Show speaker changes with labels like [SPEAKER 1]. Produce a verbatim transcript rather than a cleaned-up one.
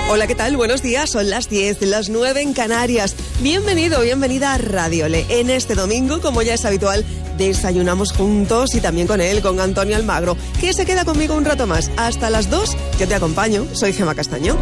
[SPEAKER 1] Hola, ¿qué tal? Buenos días, son las diez, las nueve en Canarias. Bienvenido, bienvenida a Radiole. En este domingo, como ya es habitual, desayunamos juntos y también con él, con Antonio Almagro, que se queda conmigo un rato más. Hasta las dos, yo te acompaño, soy Gemma Castaño.